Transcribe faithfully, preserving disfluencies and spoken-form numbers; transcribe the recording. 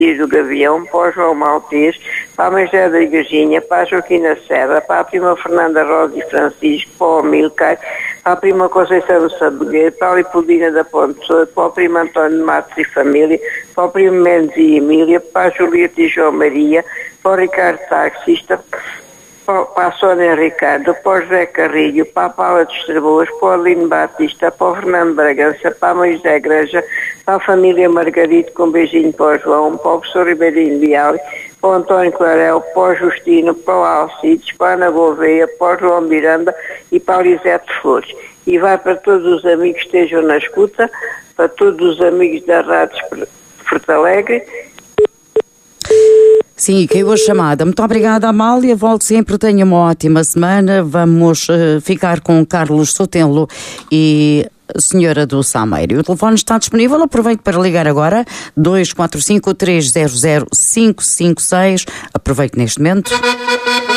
do Gavião, para o João Maltês, para a Magé da Igrejinha, para a Joaquina Serra, para a prima Fernanda Rosa e Francisco, para o Amilcar, para a prima Conceição do Sabogueiro, para a Leopoldina da Ponte Soura, para o primo António de Matos e família, para o primo Mendes e Emília, para a Julieta e João Maria, para o Ricardo Taxista, para a Sónia Ricardo, para o José Carrilho, para a Paula de Estreboas, para o Aline Batista, para o Fernando Bragança, para a Moisés Granja, para a família Margarito, com um beijinho para o João, para o professor Ribeirinho Leal, para o António Clarel, para o Justino, para o Alcides, para a Ana Gouveia, para o João Miranda e para a Lisete Flores. E vai para todos os amigos que estejam na escuta, para todos os amigos da Rádio Porto Alegre. Sim, caiu a chamada. Muito obrigada, Amália. Volte sempre, tenha uma ótima semana. Vamos uh, ficar com Carlos Sotelo e a senhora do Sameiro. O telefone está disponível, aproveito para ligar agora, dois quatro cinco, três zero zero, cinco cinco seis. Aproveito neste momento.